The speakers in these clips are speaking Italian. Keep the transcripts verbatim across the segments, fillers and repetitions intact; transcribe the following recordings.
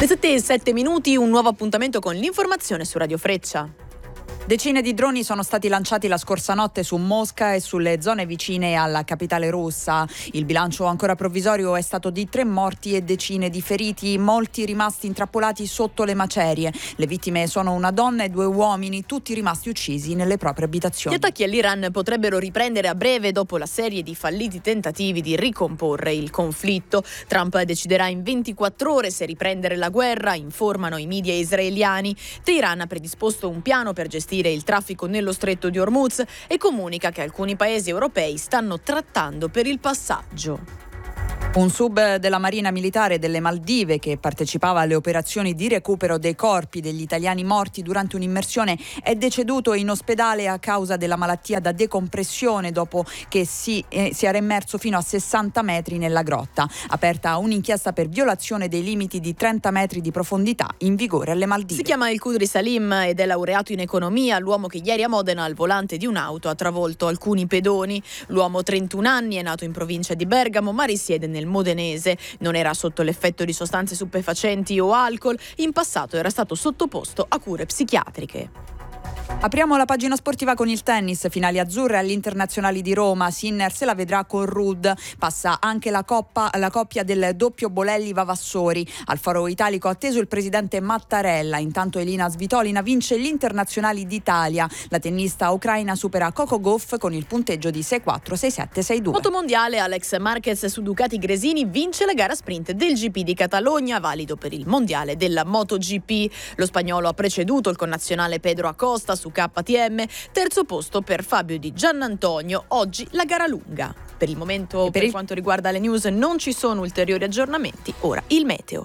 Le sette e sette minuti, un nuovo appuntamento con l'informazione su Radio Freccia. Decine di droni sono stati lanciati la scorsa notte su Mosca e sulle zone vicine alla capitale russa. Il bilancio ancora provvisorio è stato di tre morti e decine di feriti, molti rimasti intrappolati sotto le macerie. Le vittime sono una donna e due uomini, tutti rimasti uccisi nelle proprie abitazioni. Gli attacchi all'Iran potrebbero riprendere a breve dopo la serie di falliti tentativi di ricomporre il conflitto. Trump deciderà in ventiquattro ore se riprendere la guerra, informano i media israeliani. Teheran ha predisposto un piano per gestire il traffico nello stretto di Hormuz e comunica che alcuni paesi europei stanno trattando per il passaggio. Un sub della Marina Militare delle Maldive che partecipava alle operazioni di recupero dei corpi degli italiani morti durante un'immersione è deceduto in ospedale a causa della malattia da decompressione dopo che si, eh, si era immerso fino a sessanta metri nella grotta. Aperta un'inchiesta per violazione dei limiti di trenta metri di profondità in vigore alle Maldive. Si chiama El Qudri Salim ed è laureato in economia, l'uomo che ieri a Modena al volante di un'auto ha travolto alcuni pedoni. L'uomo, trentuno anni, è nato in provincia di Bergamo ma risiede nel modenese. Non era sotto l'effetto di sostanze stupefacenti o alcol, in passato era stato sottoposto a cure psichiatriche. Apriamo la pagina sportiva con il tennis, finali azzurre all'Internazionali di Roma, Sinner se la vedrà con Ruud, passa anche la, coppa, la coppia del doppio Bolelli-Vavassori. Al foro italico atteso il presidente Mattarella, intanto Elina Svitolina vince l'Internazionali d'Italia, la tennista ucraina supera Coco Gauff con il punteggio di sei quattro, sei sette, sei due. Motomondiale, Alex Marquez su Ducati Gresini vince la gara sprint del G P di Catalogna, valido per il mondiale della MotoGP. Lo spagnolo ha preceduto il connazionale Pedro Acosta su K T M, terzo posto per Fabio Di Giannantonio. Oggi la gara lunga. Per il momento, per, per il... quanto riguarda le news, non ci sono ulteriori aggiornamenti. Ora il meteo.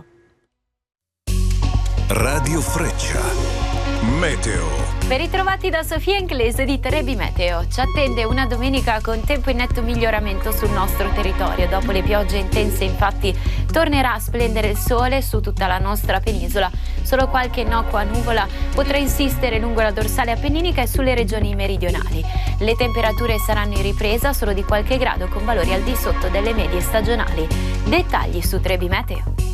Radio Freccia. Meteo. Ben ritrovati da Sofia Inglese di Trebi Meteo. Ci attende una domenica con tempo in netto miglioramento sul nostro territorio. Dopo le piogge intense, infatti, tornerà a splendere il sole su tutta la nostra penisola. Solo qualche innocua nuvola potrà insistere lungo la dorsale appenninica e sulle regioni meridionali. Le temperature saranno in ripresa solo di qualche grado con valori al di sotto delle medie stagionali. Dettagli su Trebi Meteo.